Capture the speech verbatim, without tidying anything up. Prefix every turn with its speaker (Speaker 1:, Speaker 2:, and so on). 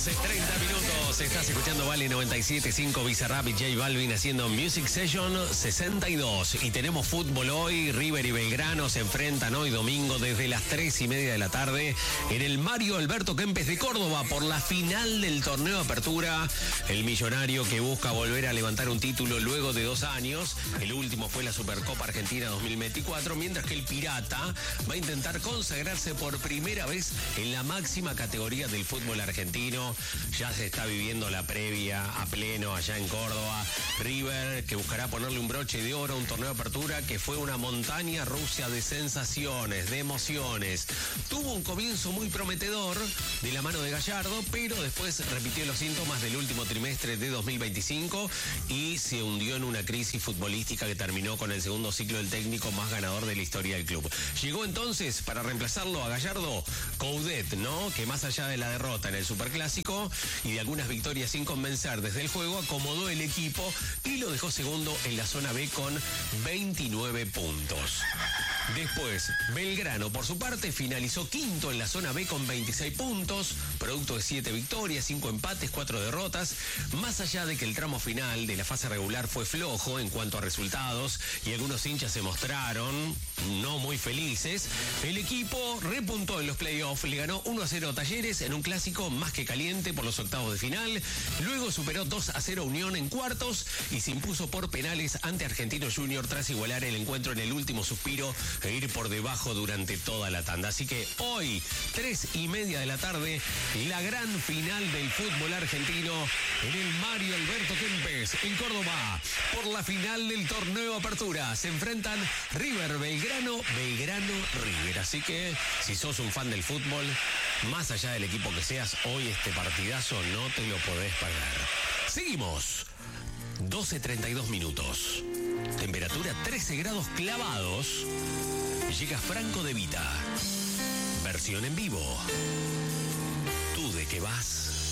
Speaker 1: doce, treinta minutos. Estás escuchando Vale noventa y siete punto cinco, Bizarrap y J Balvin haciendo Music Session sesenta y dos. Y tenemos fútbol hoy. River y Belgrano se enfrentan hoy domingo desde las tres y media de la tarde en el Mario Alberto Kempes de Córdoba por la final del torneo de apertura. El millonario que busca volver a levantar un título luego de dos años. El último fue la Supercopa Argentina dos mil veinticuatro, mientras que el Pirata va a intentar consagrarse por primera vez en la máxima categoría del fútbol argentino. Ya se está viviendo la previa a pleno allá en Córdoba. River, que buscará ponerle un broche de oro a un torneo de apertura que fue una montaña rusa de sensaciones, de emociones. Tuvo un comienzo muy prometedor de la mano de Gallardo, pero después repitió los síntomas del último trimestre de dos mil veinticinco y se hundió en una crisis futbolística que terminó con el segundo ciclo del técnico más ganador de la historia del club. Llegó entonces, para reemplazarlo a Gallardo, Coudet, ¿no? Que más allá de la derrota en el Superclásico y de algunas victorias sin convencer desde el juego, acomodó el equipo y lo dejó segundo en la zona B con veintinueve puntos. Después, Belgrano, por su parte, finalizó quinto en la zona B con veintiséis puntos, producto de siete victorias, cinco empates, cuatro derrotas. Más allá de que el tramo final de la fase regular fue flojo en cuanto a resultados y algunos hinchas se mostraron no muy felices, el equipo repuntó en los playoffs, le ganó uno a cero a Talleres en un clásico más que caliente por los octavos de final, luego superó dos a cero a Unión en cuartos y se impuso por penales ante Argentino Junior tras igualar el encuentro en el último suspiro e ir por debajo durante toda la tanda. Así que hoy, tres y media de la tarde, la gran final del fútbol argentino en el Mario Alberto Kempes, en Córdoba, por la final del torneo Apertura. Se enfrentan River, Belgrano, Belgrano, River. Así que, si sos un fan del fútbol, más allá del equipo que seas, hoy este partidazo no te lo podés perder. Seguimos. doce treinta y dos minutos. Temperatura trece grados clavados. Llega Franco De Vita. Versión en vivo. ¿Tú de qué vas?